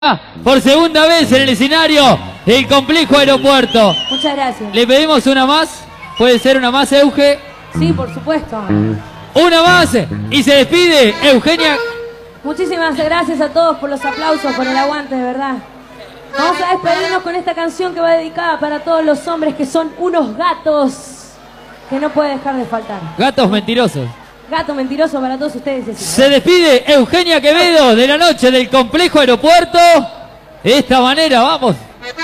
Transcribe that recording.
Por segunda vez en el escenario del complejo aeropuerto. Muchas gracias. Le pedimos una más. ¿Puede ser una más, Euge? Sí, por supuesto. Una más y se despide Eugenia. Muchísimas gracias a todos por los aplausos, por el aguante, de verdad. Vamos a despedirnos con esta canción que va dedicada para todos los hombres que son unos gatos que no puede dejar de faltar. Gatos mentirosos. Gato mentiroso para todos ustedes. Se despide Eugenia Quevedo de la noche del complejo aeropuerto. De esta manera, vamos.